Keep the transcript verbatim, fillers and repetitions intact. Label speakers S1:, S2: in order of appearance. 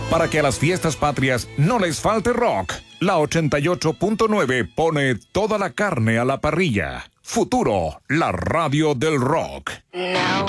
S1: Para que a las fiestas patrias no les falte rock, la ochenta y ocho punto nueve pone toda la carne a la parrilla. Futuro, la radio del rock.
S2: No.